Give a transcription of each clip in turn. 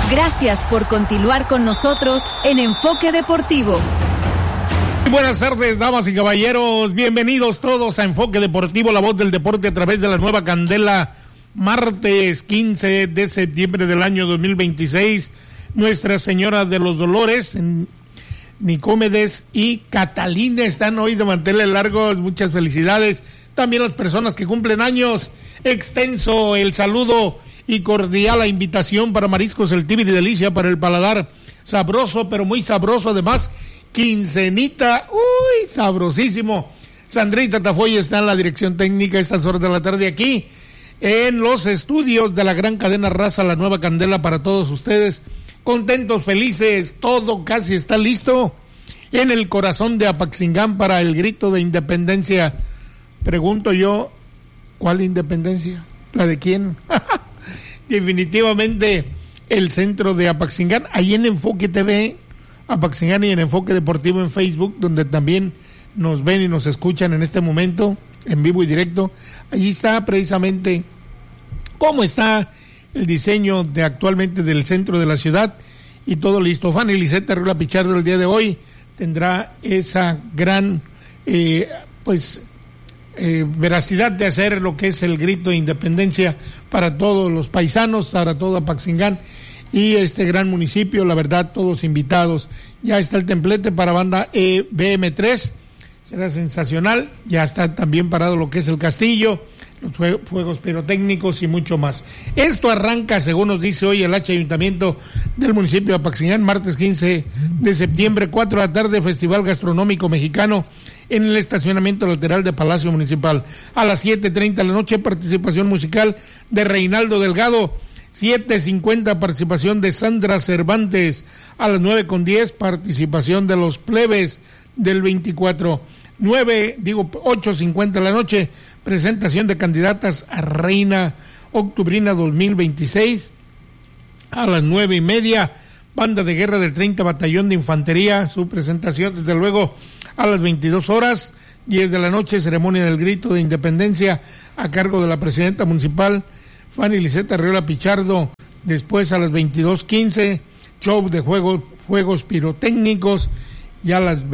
Gracias por continuar con nosotros en Enfoque Deportivo. Buenas tardes, damas y caballeros. Bienvenidos todos a Enfoque Deportivo, la voz del deporte a través de la Nueva Candela. Martes 15 de septiembre del año 2026. Nuestra Señora de los Dolores, Nicómedes y Catalina están hoy de manteles largos. Muchas felicidades. También las personas que cumplen años. Extenso el saludo y cordial la invitación para Mariscos El Tíbir y Delicia para el paladar. Sabroso, pero muy sabroso. Además, quincenita. Uy, sabrosísimo. Sandrita Tafoya está en la dirección técnica a estas horas de la tarde aquí en los estudios de la gran cadena Raza, la Nueva Candela para todos ustedes. Contentos, felices, todo casi está listo en el corazón de Apaxingán para el grito de independencia. Pregunto yo, ¿cuál independencia? ¿La de quién? Definitivamente el centro de Apaxingán, ahí en Enfoque TV, Apaxingán, y en Enfoque Deportivo en Facebook, donde también nos ven y nos escuchan en este momento, en vivo y directo. Allí está precisamente cómo está el diseño de actualmente del centro de la ciudad y todo listo. Fanny Liseta Arriola Pichardo el día de hoy tendrá esa gran veracidad de hacer lo que es el grito de independencia para todos los paisanos, para todo Apaxingán y este gran municipio. La verdad, todos invitados. Ya está el templete para banda BM3, será sensacional. Ya está también parado lo que es el castillo, los fuegos pirotécnicos y mucho más. Esto arranca, según nos dice hoy el Ayuntamiento del municipio de Apaxingán, martes 15 de septiembre, 4 de la tarde, Festival Gastronómico Mexicano en el estacionamiento lateral de Palacio Municipal. A las 7:30 de la noche, participación musical de Reinaldo Delgado. 7:50, participación de Sandra Cervantes. A las 9:10, participación de los plebes del 24. 8:50 de la noche, presentación de candidatas a Reina Octubrina 2026. A las 9:30, Banda de Guerra del 30 Batallón de Infantería, su presentación desde luego a las 22 horas. 10 de la noche, ceremonia del grito de independencia a cargo de la presidenta municipal, Fanny Liseta Arriola Pichardo. Después a las 22:15, show de juegos pirotécnicos. Y a las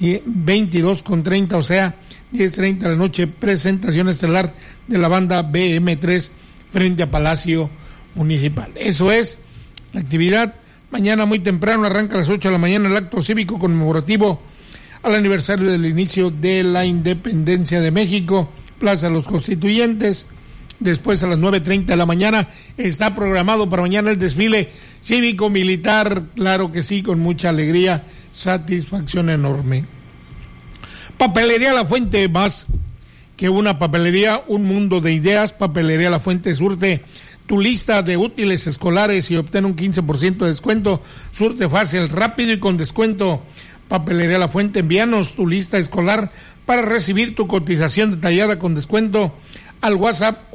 22:30, o sea, 10:30 de la noche, presentación estelar de la banda BM3 frente a Palacio Municipal. Eso es la actividad. Mañana muy temprano arranca a las 8 de la mañana el acto cívico conmemorativo al aniversario del inicio de la independencia de México, Plaza de los Constituyentes. Después a las 9:30 de la mañana está programado para mañana el desfile cívico-militar, claro que sí, con mucha alegría, satisfacción enorme. Papelería La Fuente, más que una papelería, un mundo de ideas. Papelería La Fuente surte tu lista de útiles escolares y obtén un 15% de descuento. Surte fácil, rápido y con descuento. Papelería La Fuente, envíanos tu lista escolar para recibir tu cotización detallada con descuento al WhatsApp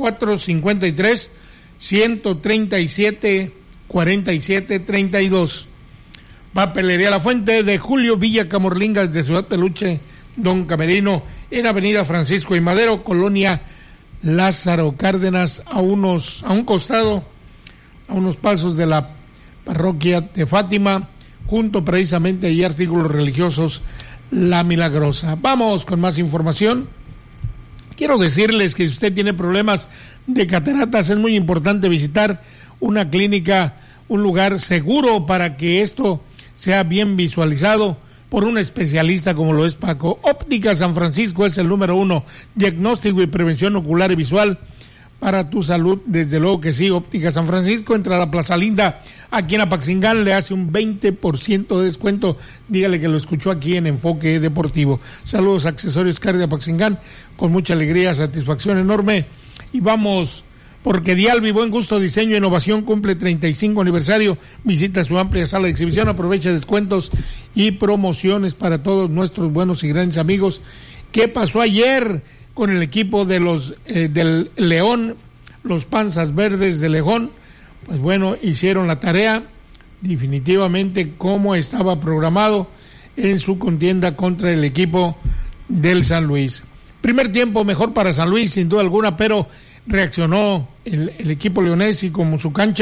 453-137-4732. Papelería La Fuente de Julio Villa Camorlingas de Ciudad Peluche, Don Camerino, en Avenida Francisco y Madero, Colonia Lázaro Cárdenas, a un costado, a unos pasos de la parroquia de Fátima, junto precisamente y artículos religiosos La Milagrosa. Vamos con más información. Quiero decirles que si usted tiene problemas de cataratas, es muy importante visitar una clínica, un lugar seguro para que esto sea bien visualizado por un especialista como lo es Paco. Óptica San Francisco es el número 1, diagnóstico y prevención ocular y visual para tu salud, desde luego que sí. Óptica San Francisco, entra a la Plaza Linda, aquí en Apaxingán, le hace un 20% de descuento. Dígale que lo escuchó aquí en Enfoque Deportivo. Saludos, Accesorios Car de Apaxingán, con mucha alegría, satisfacción enorme. Y vamos, porque Dialbi Buen Gusto, Diseño e Innovación cumple 35 aniversario. Visita su amplia sala de exhibición, aprovecha descuentos y promociones para todos nuestros buenos y grandes amigos. ¿Qué pasó ayer con el equipo de los del León, los Panzas Verdes de León? Pues bueno, hicieron la tarea definitivamente como estaba programado en su contienda contra el equipo del San Luis. Primer tiempo mejor para San Luis, sin duda alguna, pero reaccionó el equipo leonés y como su cancha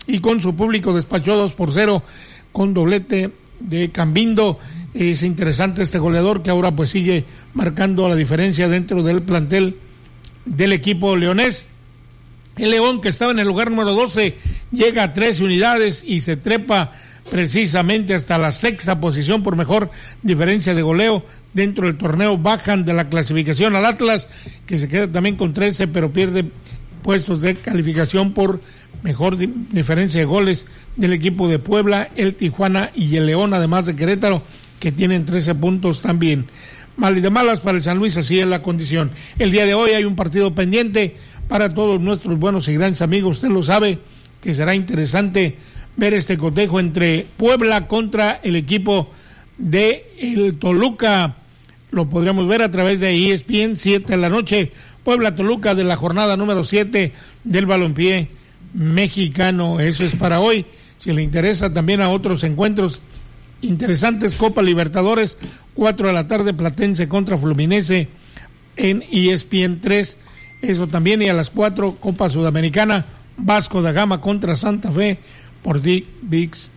y con su público despachó 2-0 con doblete de Cambindo. Es interesante este goleador que ahora pues sigue marcando la diferencia dentro del plantel del equipo leonés. El León, que estaba en el lugar número 12, llega a 13 unidades y se trepa precisamente hasta la 6ª posición por mejor diferencia de goleo dentro del torneo. Bajan de la clasificación al Atlas, que se queda también con 13, pero pierde puestos de calificación por mejor diferencia de goles del equipo de Puebla, el Tijuana y el León, además de Querétaro, que tienen 13 puntos también. Mal y de malas para el San Luis, así es la condición. El día de hoy hay un partido pendiente para todos nuestros buenos y grandes amigos. Usted lo sabe, que será interesante ver este cotejo entre Puebla contra el equipo de el Toluca. Lo podríamos ver a través de ESPN, 7 de la noche. Puebla-Toluca, de la jornada número 7 del balompié mexicano. Eso es para hoy. Si le interesa también a otros encuentros interesantes, Copa Libertadores, 4 de la tarde, Platense contra Fluminense en ESPN 3. Eso también, y a las 4, Copa Sudamericana, Vasco da Gama contra Santa Fe por ViX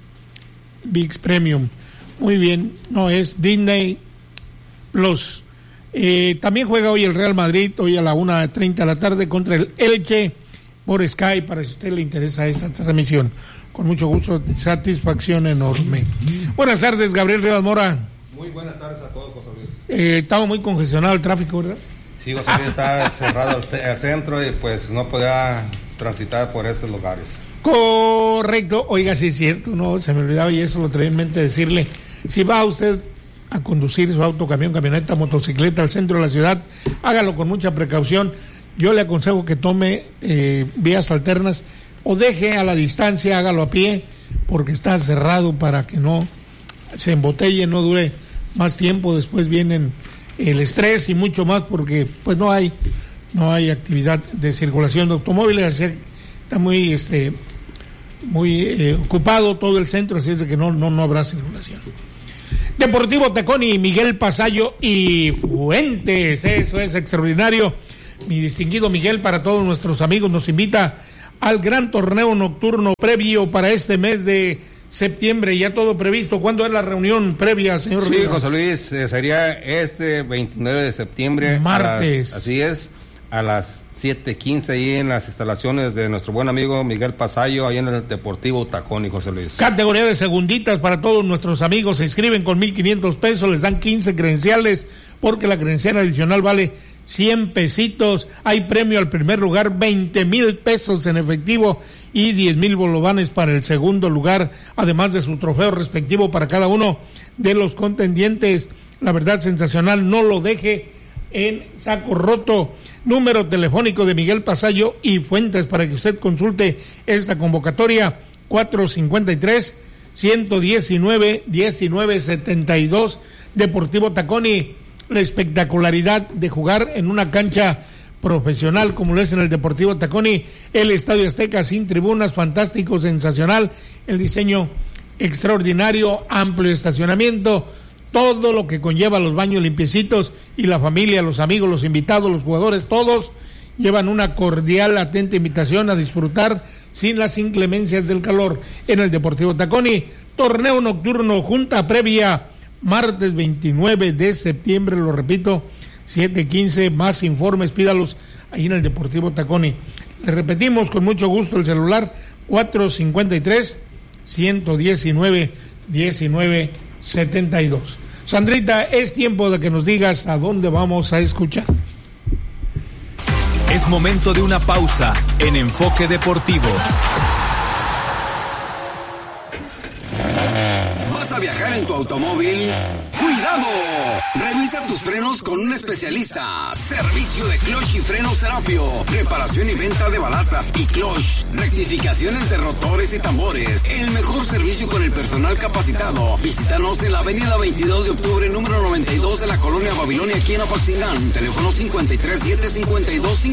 Premium. Muy bien, no es Disney Plus. También juega hoy el Real Madrid, hoy a la 1:30 de la tarde contra el Elche por Sky, para si a usted le interesa esta transmisión. Con mucho gusto, satisfacción enorme. Buenas tardes, Gabriel Rivas Mora. Muy buenas tardes a todos, José Luis. Estaba muy congestionado el tráfico, ¿verdad? Sí, José Luis, está cerrado el centro y pues no podía transitar por esos lugares. Correcto. Oiga, sí es cierto, no, se me olvidaba y eso lo traía en mente decirle. Si va usted a conducir su auto, camión, camioneta, motocicleta al centro de la ciudad, hágalo con mucha precaución. Yo le aconsejo que tome vías alternas o deje a la distancia, hágalo a pie, porque está cerrado para que no se embotelle, no dure más tiempo. Después vienen el estrés y mucho más, porque pues no hay actividad de circulación de automóviles, así está muy ocupado todo el centro, así es de que no habrá circulación. Deportivo Taconi, Miguel Pasayo y Fuentes, eso es extraordinario. Mi distinguido Miguel, para todos nuestros amigos, nos invita al gran torneo nocturno previo para este mes de septiembre, ya todo previsto. ¿Cuándo es la reunión previa, señor Sí, Rivas? José Luis, sería este 29 de septiembre. Martes. Así es, a las 7:15 ahí en las instalaciones de nuestro buen amigo Miguel Pasayo, ahí en el Deportivo Taconi, José Luis. Categoría de segunditas para todos nuestros amigos. Se inscriben con 1,500 pesos, les dan 15 credenciales, porque la credencial adicional vale 100 pesitos. Hay premio al primer lugar, 20,000 pesos en efectivo y 10,000 bolovanes para el segundo lugar, además de su trofeo respectivo para cada uno de los contendientes. La verdad, sensacional, no lo deje en saco roto. Número telefónico de Miguel Pasayo y Fuentes para que usted consulte esta convocatoria: 453-119-1972. Deportivo Taconi, la espectacularidad de jugar en una cancha profesional como lo es en el Deportivo Taconi, el Estadio Azteca sin tribunas, fantástico, sensacional, el diseño extraordinario, amplio estacionamiento, todo lo que conlleva los baños limpiecitos, y la familia, los amigos, los invitados, los jugadores, todos llevan una cordial, atenta invitación a disfrutar sin las inclemencias del calor en el Deportivo Taconi. Torneo nocturno, junta previa, martes 29 de septiembre, lo repito, 7:15, más informes, pídalos ahí en el Deportivo Taconi. Le repetimos con mucho gusto el celular, 453-119-1972. Sandrita, es tiempo de que nos digas a dónde vamos a escuchar. Es momento de una pausa en Enfoque Deportivo. ¿Vas a viajar en tu automóvil? ¡Cuidado! Revisa tus frenos con un especialista. Servicio de clutch y frenos Serapio. Reparación y venta de balatas y clutch. Rectificaciones de rotores y tambores. El mejor servicio con el personal capacitado. Visítanos en la avenida 22 de octubre, número 92 de la colonia Babilonia, aquí en Apaxingán. Teléfono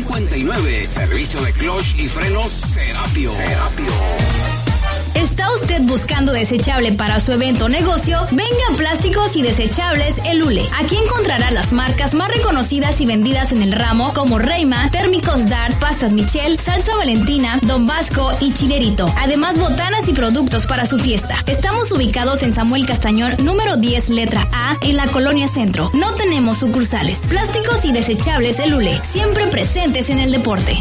53-752-59. Servicio de clutch y frenos Serapio. Está usted usted buscando desechable para su evento o negocio, venga a Plásticos y Desechables El Hule. Aquí encontrará las marcas más reconocidas y vendidas en el ramo como Reima, Térmicos Dart, Pastas Michel, Salsa Valentina, Don Vasco y Chilerito. Además, botanas y productos para su fiesta. Estamos ubicados en Samuel Castañón, número 10, letra A, en la Colonia Centro. No tenemos sucursales. Plásticos y Desechables El Hule, siempre presentes en el deporte.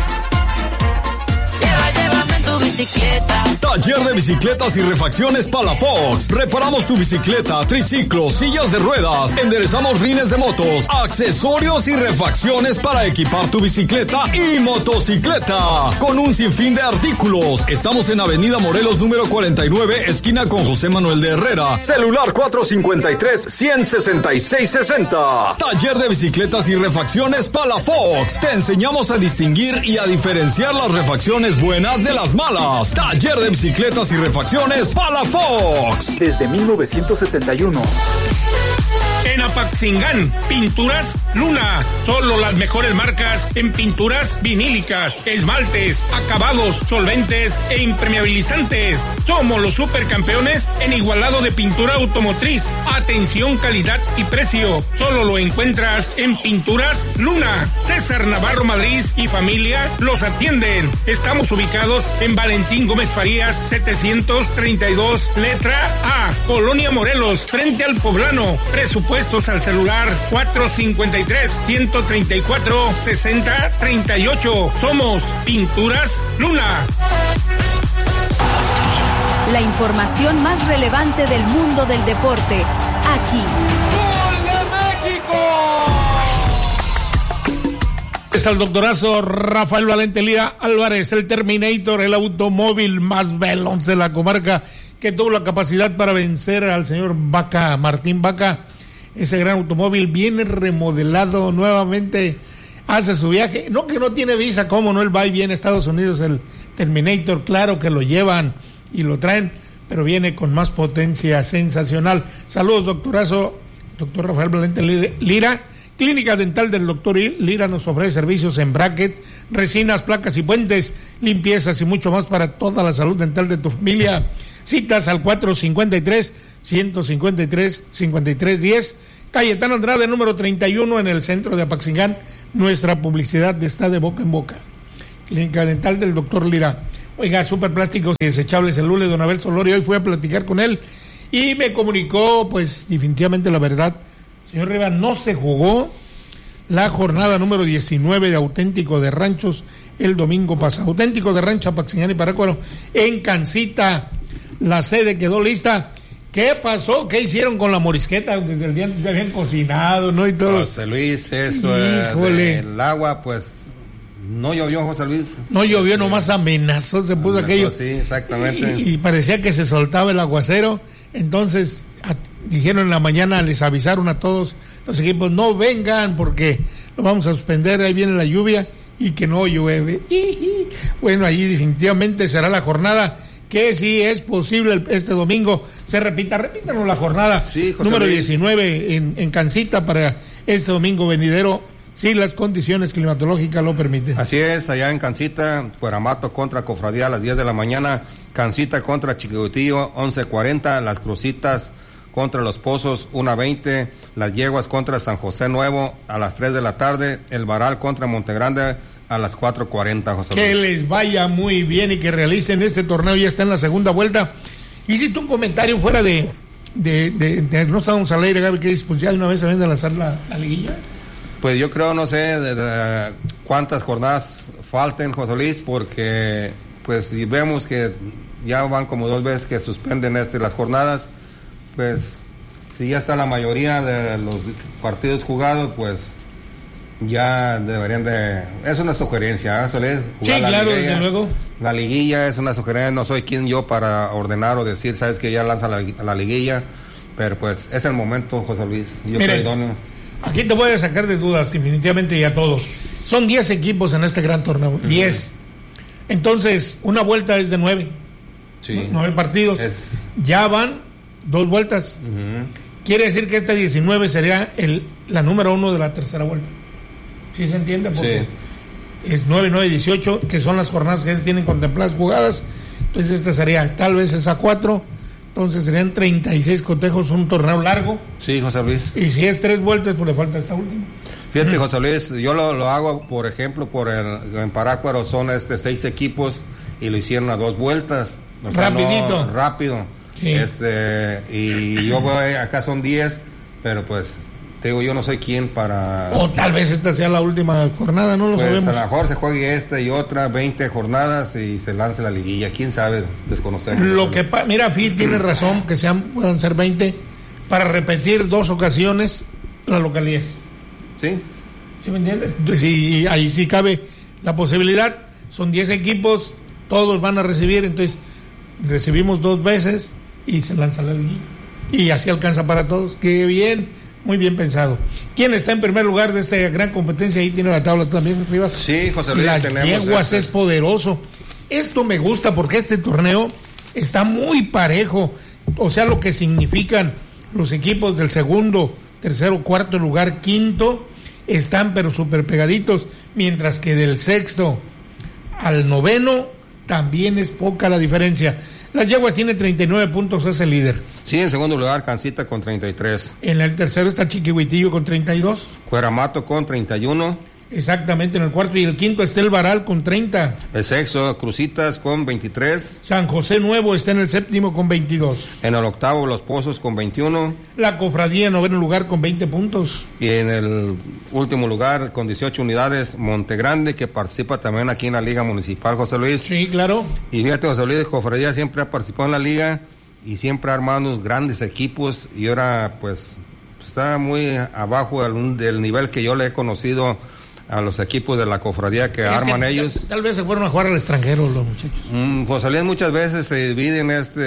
Llévame en tu bicicleta. Taller de bicicletas y refacciones Palafox. Reparamos tu bicicleta, triciclo, sillas de ruedas. Enderezamos rines de motos, accesorios y refacciones para equipar tu bicicleta y motocicleta. Con un sinfín de artículos. Estamos en Avenida Morelos número 49, esquina con José Manuel de Herrera. Celular 453-166-60. Taller de bicicletas y refacciones Palafox. Te enseñamos a distinguir y a diferenciar las refacciones buenas de las malas. Taller de bicicletas y refacciones Palafox. Desde 1971. En Apaxingán, Pinturas Luna. Solo las mejores marcas en pinturas vinílicas, esmaltes, acabados, solventes e impermeabilizantes. Somos los supercampeones en igualado de pintura automotriz. Atención, calidad y precio. Solo lo encuentras en Pinturas Luna. César Navarro Madrid y familia los atienden. Estamos ubicados en Valentín Gómez Farías, 732, letra A, Colonia Morelos, frente al Poblano. Presupuestos al celular 453-134-6038. Somos Pinturas Luna. La información más relevante del mundo del deporte, aquí. ¡Gol de México! Es el doctorazo Rafael Valente Lira Álvarez, el Terminator, el automóvil más veloz de la comarca, que tuvo la capacidad para vencer al señor Vaca, Martín Vaca. Ese gran automóvil viene remodelado nuevamente, hace su viaje, no que no tiene visa, cómo no, él va y viene a Estados Unidos, el Terminator, claro que lo llevan y lo traen, pero viene con más potencia, sensacional. Saludos, doctorazo, doctor Rafael Valente Lira. Clínica Dental del doctor Lira nos ofrece servicios en bracket, resinas, placas y puentes, limpiezas y mucho más para toda la salud dental de tu familia. Citas al 453-153-5310, Cayetano Andrade, número 31, en el centro de Apaxingán. Nuestra publicidad está de boca en boca. Clínica Dental del doctor Lira. Oiga, Superplásticos y Desechables El Hule, don Abel Solorio, hoy fui a platicar con él y me comunicó, pues, definitivamente la verdad. Señor Rivas, no se jugó la jornada número 19 de Auténtico de Ranchos el domingo pasado. Auténtico de Rancho Apaxingán y Parácuaro en Cancita. La sede quedó lista. ¿Qué pasó? ¿Qué hicieron con la morisqueta? Desde el día ya habían cocinado, ¿no? Y todo. José Luis, eso, el agua, pues, no llovió, José Luis. No llovió, nomás amenazó, se puso aquello. Sí, exactamente. Y parecía que se soltaba el aguacero. Entonces, dijeron en la mañana, les avisaron a todos los equipos, no vengan porque lo vamos a suspender, ahí viene la lluvia y que no llueve. Bueno, allí definitivamente será la jornada que si es posible este domingo se repítanos la jornada número 19 en Cancita para este domingo venidero, si las condiciones climatológicas lo permiten. Así es, allá en Cancita, Cueramato contra Cofradía a las 10 de la mañana, Cancita contra Chiquihuitillo 11:40, Las Crucitas contra Los Pozos 1:20, Las Yeguas contra San José Nuevo a las 3 de la tarde, El Varal contra Montegrande a las 4:40, José Luis. Que les vaya muy bien y que realicen este torneo, ya está en la segunda vuelta. Hiciste un comentario fuera de no estábamos al aire, Gaby, que dices, pues ya de una vez se ven a lanzar la liguilla. Pues yo creo, no sé de cuántas jornadas falten, José Luis, porque pues si vemos que ya van como 2 veces que suspenden las jornadas, pues si ya está la mayoría de los partidos jugados, pues ya deberían de... Es una sugerencia, ¿eh? Sí, claro, desde luego. La liguilla es una sugerencia, no soy quien yo para ordenar o decir, sabes que ya lanza la liguilla, pero pues es el momento, José Luis. Yo creo idóneo. Aquí te voy a sacar de dudas, definitivamente, y a todos. Son 10 equipos en este gran torneo, 10. Entonces, una vuelta es de 9. Sí. 9 partidos. Ya van 2 vueltas. Quiere decir que esta 19 sería la número 1 de la tercera vuelta. ¿Sí se entiende? Porque es 9, 9, 18, que son las jornadas que se tienen contempladas jugadas. Entonces esta sería, tal vez es a 4, entonces serían 36 cotejos, un torneo largo. Sí, José Luis. Y si es 3 vueltas, pues le falta esta última. Fíjate, José Luis, yo lo hago, por ejemplo, en Parácuaro son 6 equipos y lo hicieron a 2 vueltas. O sea, rapidito. No, rápido. Sí. Y yo voy, acá son 10, pero pues, te digo, yo no soy quien para... O tal vez esta sea la última jornada, no lo pues sabemos. A lo mejor se juegue esta y otra, 20 jornadas y se lance la liguilla. ¿Quién sabe? Desconocemos. Mira, Fi tiene razón, que puedan ser 20 para repetir 2 ocasiones la localidad. ¿Sí? ¿Sí me entiendes? Entonces, ahí sí cabe la posibilidad. Son 10 equipos, todos van a recibir, entonces recibimos 2 veces y se lanza la liguilla. Y así alcanza para todos. Qué bien, muy bien pensado. ¿Quién está en primer lugar de esta gran competencia? Ahí tiene la tabla también, Rivas. Sí, José Luis, tenemos. Yeguas es poderoso. Esto me gusta porque este torneo está muy parejo. O sea, lo que significan los equipos del segundo, tercero, cuarto lugar, quinto, están pero súper pegaditos, mientras que del sexto al noveno también es poca la diferencia. Las Yeguas tienen 39 puntos, es el líder. Sí, en segundo lugar, Cancita con 33. En el tercero está Chiquihuitillo con 32. Cueramato con 31. Exactamente, en el cuarto y el quinto está el Varal con 30. El sexto, Cruzitas con 23. San José Nuevo está en el séptimo con 22. En el octavo, Los Pozos con 21. La Cofradía en noveno lugar con 20 puntos. Y en el último lugar, con 18 unidades, Montegrande, que participa también aquí en la Liga Municipal, José Luis. Sí, claro. Y fíjate, José Luis, Cofradía siempre ha participado en la liga y siempre ha armado unos grandes equipos y ahora pues está muy abajo del nivel que yo le he conocido a los equipos de la cofradía que arman ellos. Tal vez se fueron a jugar al extranjero los muchachos. Pues salían muchas veces, se dividen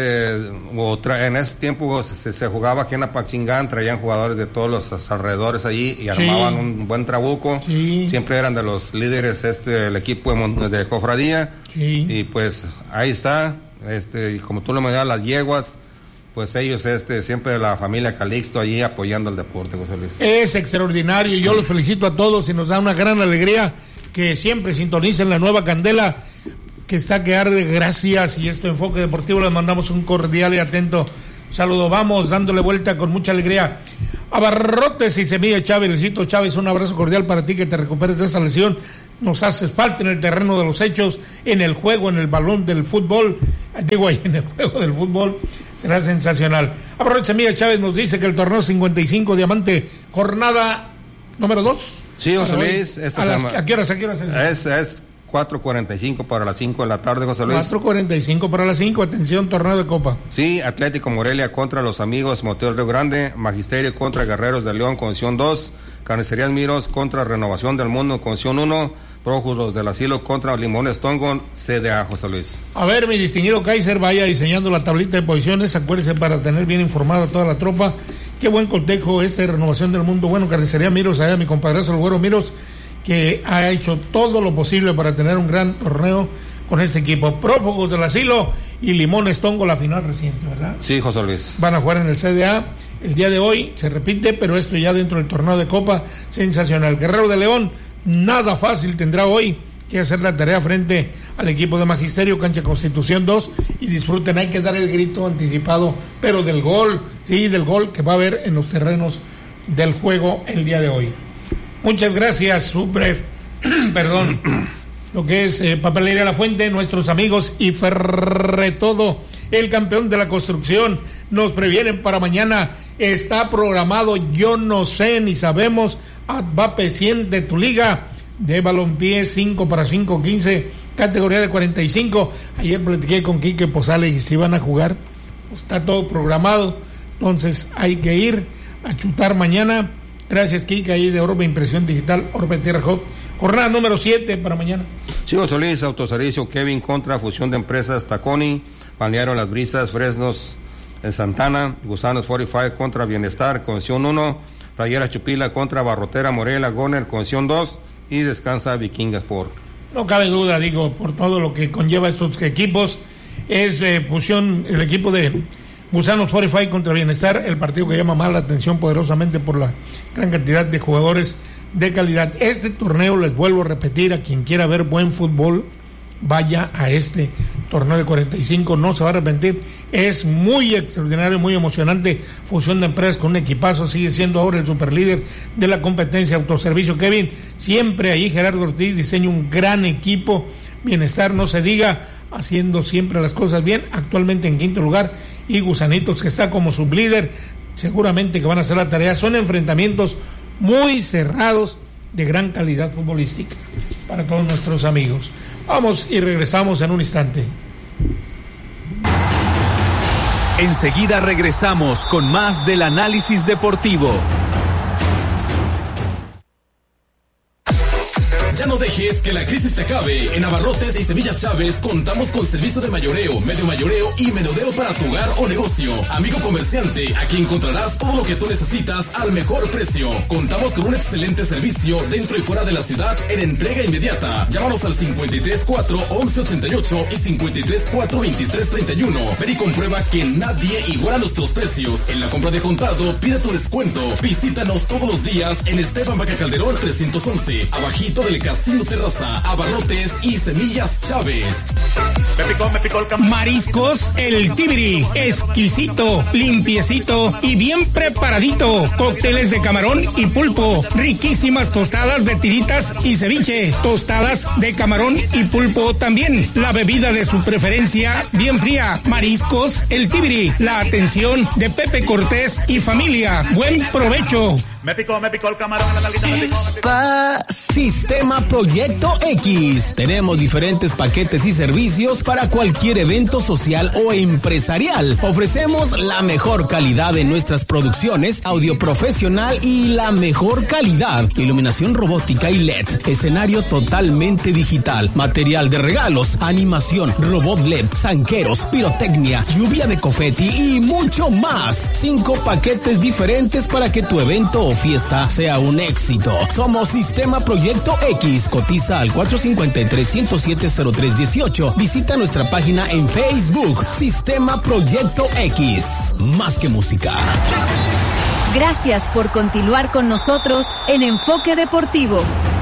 en ese tiempo se jugaba aquí en Apaxingán, traían jugadores de todos los alrededores allí y armaban un buen trabuco. Sí. Siempre eran de los líderes el equipo de cofradía. Sí. Y pues ahí está, y como tú lo mencionas, las Yeguas, pues ellos siempre la familia Calixto allí apoyando el deporte, José Luis. Es extraordinario, yo los felicito a todos y nos da una gran alegría que siempre sintonicen la nueva candela que está que arde. Gracias, y esto Enfoque Deportivo, les mandamos un cordial y atento saludo. Vamos dándole vuelta con mucha alegría a Barrotes y Semilla Chávez. Luisito Chávez, un abrazo cordial para ti, que te recuperes de esa lesión. Nos haces falta en el terreno de los hechos, en el juego, en el balón del fútbol, en el juego del fútbol. Será sensacional. Barrotes Semilla Chávez nos dice que el torneo 55 Diamante, jornada número 2. Sí, José Luis. ¿A qué horas es? Es 4:45 para las 5 de la tarde, José Luis. 4:45 para las 5, atención, torneo de Copa. Sí, Atlético Morelia contra los Amigos Motel Río Grande, Magisterio contra Guerreros de León, condición 2, Carnicerías Miros contra Renovación del Mundo, condición 1, Prójugos del Asilo contra Limones Tongon, CDA, José Luis. A ver, mi distinguido Kaiser, vaya diseñando la tablita de posiciones, acuérdese para tener bien informada a toda la tropa. Qué buen cotejo de Renovación del Mundo. Bueno, Carnicería Miros, allá mi compadrazo el Güero Miros, que ha hecho todo lo posible para tener un gran torneo con este equipo. Prófugos del Asilo y Limones Tongo, la final reciente, ¿verdad? Sí, José Luis. Van a jugar en el CDA el día de hoy, se repite, pero esto ya dentro del torneo de Copa, sensacional. Guerrero de León, nada fácil tendrá hoy que hacer la tarea frente al equipo de Magisterio, cancha Constitución 2, y disfruten, hay que dar el grito anticipado, pero del gol, sí, del gol que va a haber en los terrenos del juego el día de hoy. Muchas gracias, Supre, perdón, lo que es Papelería La Fuente, nuestros amigos y Ferretodo, el campeón de la construcción, nos previenen para mañana, está programado, yo no sé ni sabemos, Advape 100 de tu liga, de balompié 5 para 5, 15, categoría de 45, ayer platiqué con Quique Pozale y si van a jugar, pues está todo programado, entonces hay que ir a chutar mañana. Gracias, Kika, ahí de Orbe Impresión Digital, Orbe Tierra Hot. Jornada número 7 para mañana. Sí, José Luis, Autoservicio Kevin contra Fusión de Empresas Taconi, Balneario Las Brisas, Fresnos en Santana, Gusanos 45 contra Bienestar, condición 1, Playera Chupila contra Barrotera Morelia, Goner, condición 2, y descansa Vikinga Sport. No cabe duda, digo, por todo lo que conlleva estos equipos, es Fusión, el equipo de Gusanos 45 contra Bienestar, el partido que llama más la atención poderosamente por la gran cantidad de jugadores de calidad. Este torneo, les vuelvo a repetir, a quien quiera ver buen fútbol, vaya a este torneo de 45, no se va a arrepentir. Es muy extraordinario, muy emocionante. Fusión de empresas con un equipazo, sigue siendo ahora el superlíder de la competencia autoservicio. Kevin, siempre ahí Gerardo Ortiz diseña un gran equipo, bienestar, no se diga, haciendo siempre las cosas bien, actualmente en quinto lugar, y Gusanitos, que está como sublíder, seguramente que van a hacer la tarea. Son enfrentamientos muy cerrados, de gran calidad futbolística para todos nuestros amigos. Vamos y regresamos en un instante. Enseguida regresamos con más del análisis deportivo. Ya no dejes que la crisis te acabe. En Abarrotes y Semillas Chávez contamos con servicio de mayoreo, medio mayoreo y menudeo para tu hogar o negocio. Amigo comerciante, aquí encontrarás todo lo que tú necesitas al mejor precio. Contamos con un excelente servicio dentro y fuera de la ciudad en entrega inmediata. Llámanos al 53-4-1188 y 53-4-2331. Ven y comprueba que nadie iguala nuestros precios. En la compra de contado, pide tu descuento. Visítanos todos los días en Esteban Vaca Calderón 311, abajito del Casino Terraza, Abarrotes y Semillas Chávez. Me picó el camarón. Mariscos El Tibiri, exquisito, limpiecito y bien preparadito. Cócteles de camarón y pulpo, riquísimas tostadas de tiritas y ceviche, tostadas de camarón y pulpo también. La bebida de su preferencia, bien fría. Mariscos El Tibiri, la atención de Pepe Cortés y familia. Buen provecho. Me picó el camarón, la nalguita me picó. Sistema Proyecto X. Tenemos diferentes paquetes y servicios para cualquier evento social o empresarial. Ofrecemos la mejor calidad en nuestras producciones, audio profesional y la mejor calidad, iluminación robótica y LED, escenario totalmente digital, material de regalos, animación, robot LED, zanqueros, pirotecnia, lluvia de confeti y mucho más. 5 paquetes diferentes para que tu evento o fiesta sea un éxito. Somos Sistema Proyecto X. Cotiza al 453-107-0318. Visita nuestra página en Facebook, Sistema Proyecto X. Más que música. Gracias por continuar con nosotros en Enfoque Deportivo.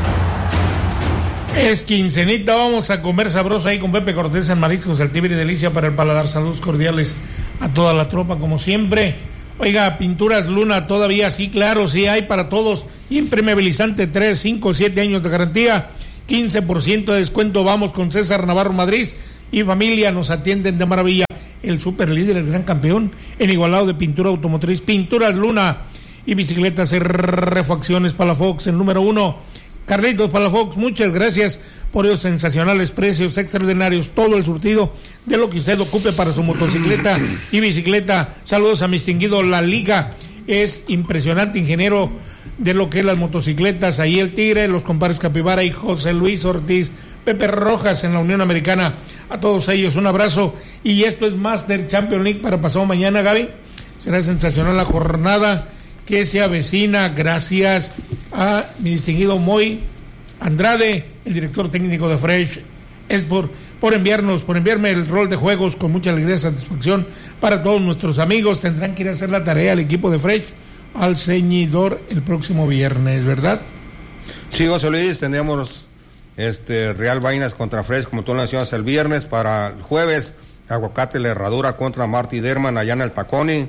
Es quincenita, vamos a comer sabroso ahí con Pepe Cortés en Mariscos El Tibiri, delicia para el paladar. Saludos cordiales a toda la tropa, como siempre. Oiga, Pinturas Luna, todavía sí, claro, sí hay para todos. Impermeabilizante 3, 5, 7 años de garantía, 15% de descuento. Vamos con César Navarro Madrid y familia, nos atienden de maravilla. El super líder, el gran campeón en igualado de pintura automotriz, Pinturas Luna y bicicletas Refacciones Palafox, el número 1. Carlitos Palafox, muchas gracias por esos sensacionales precios extraordinarios, todo el surtido de lo que usted ocupe para su motocicleta y bicicleta. Saludos a mi distinguido La Liga, es impresionante ingeniero de lo que es las motocicletas, ahí el Tigre, los compadres Capibara y José Luis Ortiz, Pepe Rojas en la Unión Americana, a todos ellos un abrazo. Y esto es Master Champions League para pasado mañana, Gaby, será sensacional la jornada que se avecina, gracias a mi distinguido Moy Andrade, el director técnico de Fresh Sport, por enviarme el rol de juegos con mucha alegría y satisfacción para todos nuestros amigos. Tendrán que ir a hacer la tarea al equipo de Fresh al ceñidor el próximo viernes, ¿verdad? Sí, José Luis, tendríamos Real Vainas contra Fresh, como tú lo mencionas, el viernes. Para el jueves, Aguacate La Herradura contra Marty Derman allá en el Taconi.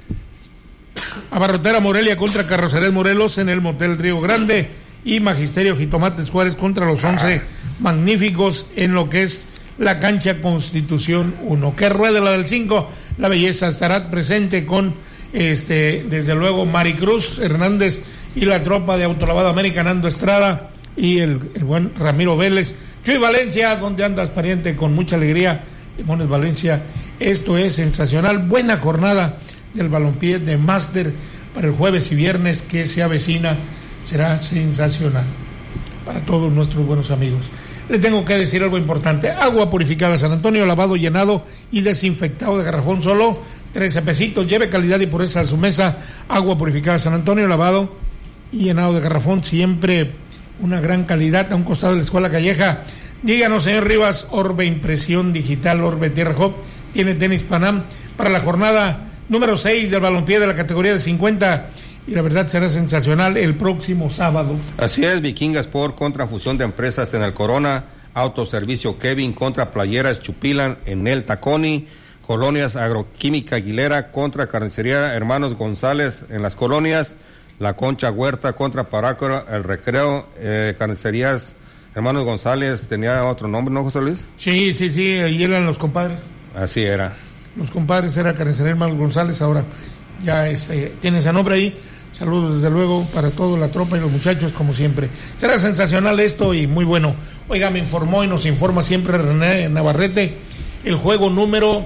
Abarrotera Morelia contra Carrocerías Morelos en el Motel Río Grande, y Magisterio Jitomates Juárez contra los 11 Magníficos en lo que es la cancha Constitución 1. Que ruede la del 5, la belleza estará presente con desde luego Maricruz Hernández y la tropa de Autolavado América, Nando Estrada y el buen Ramiro Vélez. Chuy Valencia, ¿dónde andas, pariente? Con mucha alegría, Limones Valencia. Esto es sensacional, buena jornada del balompié de Máster para el jueves y viernes que se avecina, será sensacional para todos nuestros buenos amigos. Le tengo que decir algo importante: agua purificada San Antonio, lavado, llenado y desinfectado de garrafón, solo 13 pesitos. Lleve calidad y pureza a su mesa. Agua purificada San Antonio, lavado y llenado de garrafón, siempre una gran calidad, a un costado de la Escuela Calleja. Díganos, señor Rivas, Orbe Impresión Digital, Orbe Tierra Hop, tiene tenis Panam para la jornada número 6 del balompié de la categoría de 50, y la verdad será sensacional el próximo sábado. Así es, Vikinga Sport contra Fusión de Empresas en el Corona, Autoservicio Kevin contra Playeras Chupilan en el Taconi, Colonias Agroquímica Aguilera contra Carnicería Hermanos González en las colonias, La Concha Huerta contra Parácuaro, El Recreo, Carnicerías Hermanos González, tenía otro nombre, ¿no, José Luis? Sí, ahí eran los compadres. Así era. Los compadres era Carnicería Hermanos González, ahora ya tiene ese nombre ahí. Saludos desde luego para toda la tropa y los muchachos como siempre. Será sensacional esto y muy bueno. Oiga, me informó y nos informa siempre René Navarrete, el juego número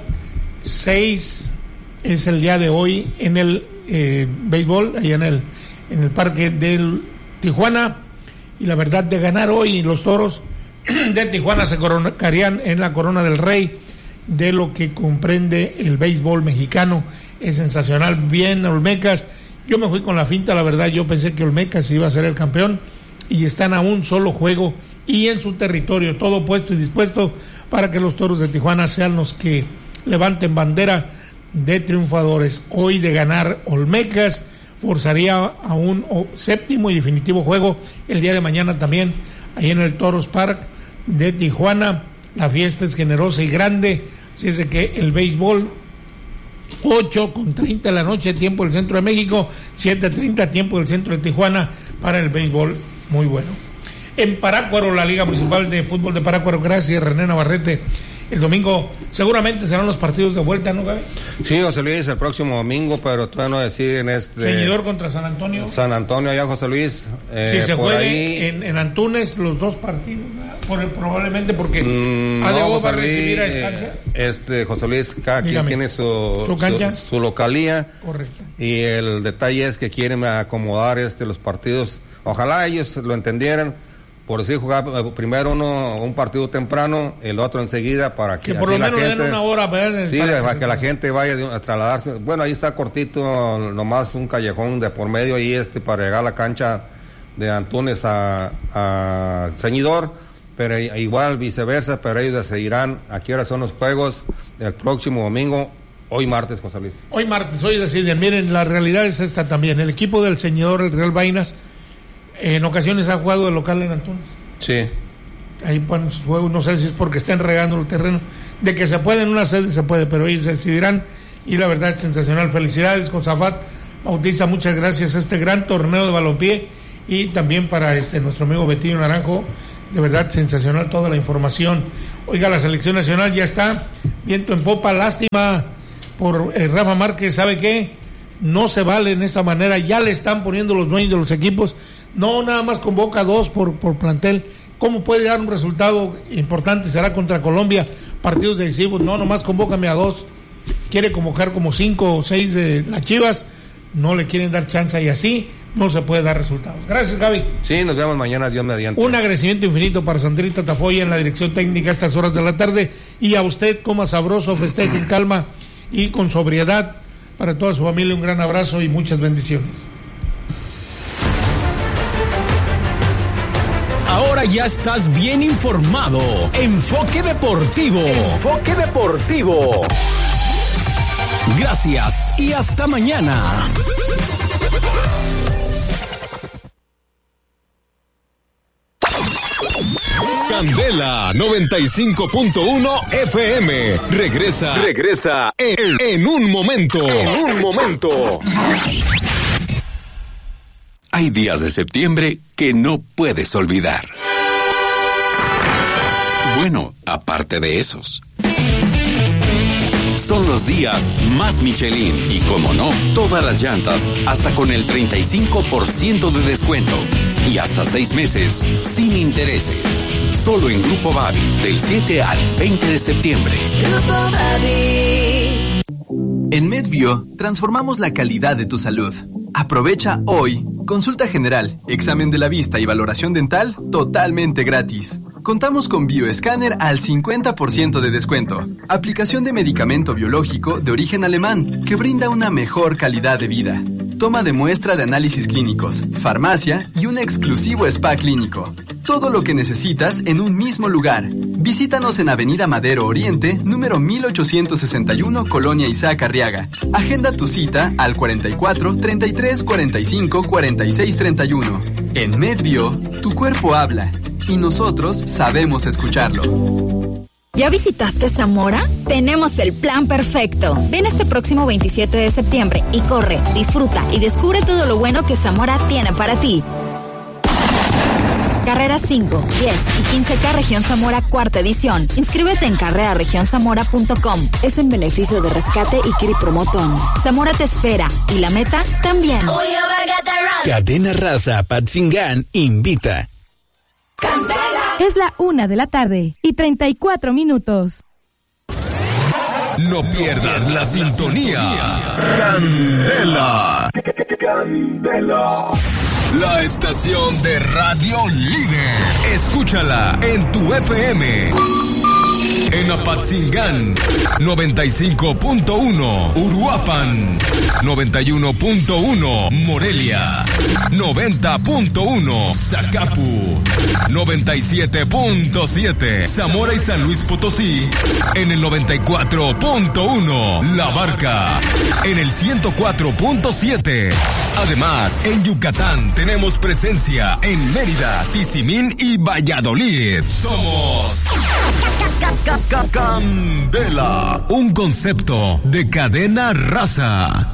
6 es el día de hoy en el béisbol, ahí en el parque del Tijuana, y la verdad, de ganar hoy los Toros de Tijuana se coronarían en la corona del Rey de lo que comprende el béisbol mexicano. Es sensacional. Bien, Olmecas. Yo me fui con la finta, la verdad. Yo pensé que Olmecas iba a ser el campeón, y están a un solo juego y en su territorio, todo puesto y dispuesto para que los Toros de Tijuana sean los que levanten bandera de triunfadores. Hoy, de ganar Olmecas, forzaría a un séptimo y definitivo juego el día de mañana también, ahí en el Toros Park de Tijuana. La fiesta es generosa y grande, así es de que el béisbol, 8:30 de la noche, tiempo del centro de México, 7:30 tiempo del centro de Tijuana, para el béisbol muy bueno. En Parácuaro, la Liga Municipal de Fútbol de Parácuaro, gracias René Navarrete. El domingo seguramente serán los partidos de vuelta, ¿no, Gaby? Sí, José Luis, el próximo domingo, pero todavía no deciden Ceñidor contra San Antonio. San Antonio allá, José Luis. Sí, se juegue ahí en Antunes los dos partidos, probablemente porque no, va a recibir a Estancia. José Luis, cada quien tiene su localía. Correcto. Y el detalle es que quieren acomodar los partidos. Ojalá ellos lo entendieran. Por decir, jugar primero un partido temprano, el otro enseguida, para que por lo menos den una hora para que la gente vaya a trasladarse. Bueno, ahí está cortito, nomás un callejón de por medio ahí para llegar a la cancha de Antunes a Ceñidor, pero igual viceversa, pero ellos decidirán a qué hora son los juegos el próximo domingo. Hoy martes, José Luis. Hoy deciden. Miren, la realidad es esta también. El equipo del Ceñidor, el Real Vainas, en ocasiones ha jugado de local en Antunes. Sí. Ahí ponen sus juegos, no sé si es porque estén regando el terreno. De que se puede en una sede, se puede, pero ellos decidirán. Y la verdad es sensacional. Felicidades, Josafat Bautista, muchas gracias a este gran torneo de balompié. Y también para nuestro amigo Betillo Naranjo, de verdad sensacional toda la información. Oiga, la selección nacional ya está, viento en popa. Lástima por Rafa Márquez. ¿Sabe qué? No se vale en esta manera. Ya le están poniendo los dueños de los equipos. No, nada más convoca 2 por plantel. ¿Cómo puede dar un resultado importante? Será contra Colombia, partidos decisivos. No, nomás convócame a 2. Quiere convocar como 5 o 6 de las Chivas. No le quieren dar chance, y así no se puede dar resultados. Gracias, Gaby. Sí, nos vemos mañana, Dios mediante. Un agradecimiento infinito para Sandrita Tafoya en la dirección técnica a estas horas de la tarde. Y a usted, coma sabroso, festeje en calma y con sobriedad. Para toda su familia, un gran abrazo y muchas bendiciones. Ahora ya estás bien informado. Enfoque Deportivo. Enfoque Deportivo. Gracias y hasta mañana. Candela 95.1 FM. Regresa en un momento. Hay días de septiembre que no puedes olvidar. Bueno, aparte de esos. Son los días más Michelin y, como no, todas las llantas hasta con el 35% de descuento y hasta 6 meses sin intereses. Solo en Grupo Bavi, del 7 al 20 de septiembre. Grupo Bavi. En MedBio transformamos la calidad de tu salud. Aprovecha hoy consulta general, examen de la vista y valoración dental totalmente gratis. Contamos con bioescáner al 50% de descuento. Aplicación de medicamento biológico de origen alemán que brinda una mejor calidad de vida. Toma de muestra de análisis clínicos, farmacia y un exclusivo spa clínico. Todo lo que necesitas en un mismo lugar. Visítanos en Avenida Madero Oriente, número 1861, Colonia Isaac Arriaga. Agenda tu cita al 44 33 45 46 31. En MedBio, tu cuerpo habla. y nosotros sabemos escucharlo. ¿Ya visitaste Zamora? Tenemos el plan perfecto. Ven este próximo 27 de septiembre y corre, disfruta y descubre todo lo bueno que Zamora tiene para ti. Carreras 5, 10 y 15K Región Zamora cuarta edición. Inscríbete en carreraregionzamora.com. Es en beneficio de Rescate y Kiri Promotón. Zamora te espera y la meta también. Cadena Raza Apatzingán invita. Es la 1:34 No pierdas la sintonía. Candela. Candela. La estación de radio líder. Escúchala en tu FM. En Apatzingán, 95.1, Uruapan, 91.1, Morelia, 90.1, Zacapu, 97.7, Zamora y San Luis Potosí, en el 94.1, La Barca, en el 104.7. Además, en Yucatán tenemos presencia en Mérida, Tizimín y Valladolid. Somos Candela, un concepto de Cadena Raza.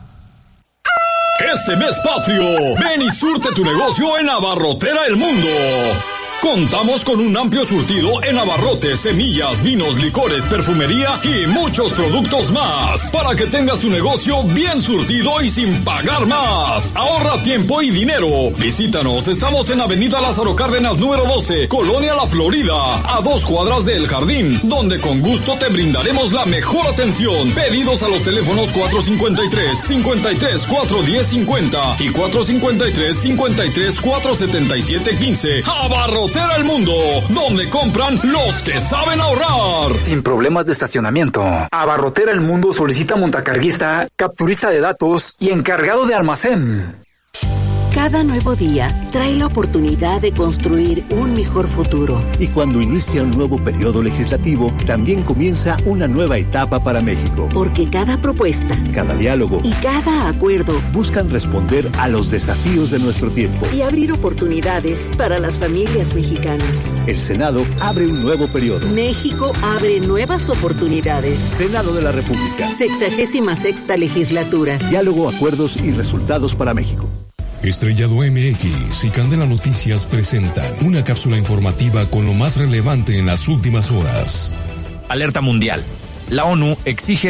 Este mes patrio, ven y surte tu negocio en Abarrotera El Mundo. Contamos con un amplio surtido en abarrotes, semillas, vinos, licores, perfumería y muchos productos más. Para que tengas tu negocio bien surtido y sin pagar más. Ahorra tiempo y dinero. Visítanos, estamos en Avenida Lázaro Cárdenas número 12, Colonia La Florida, a 2 cuadras del Jardín, donde con gusto te brindaremos la mejor atención. Pedidos a los teléfonos 453-53-410-50 y 453-53-477-15. Abarrotera El Mundo, donde compran los que saben ahorrar. Sin problemas de estacionamiento. Abarrotera El Mundo solicita montacarguista, capturista de datos y encargado de almacén. Cada nuevo día trae la oportunidad de construir un mejor futuro. Y cuando inicia un nuevo periodo legislativo, también comienza una nueva etapa para México. Porque cada propuesta, cada diálogo y cada acuerdo buscan responder a los desafíos de nuestro tiempo y abrir oportunidades para las familias mexicanas. El Senado abre un nuevo periodo. México abre nuevas oportunidades. Senado de la República. 66ª legislatura. Diálogo, acuerdos y resultados para México. Estrellado MX y Candela Noticias presentan una cápsula informativa con lo más relevante en las últimas horas. Alerta mundial. La ONU exige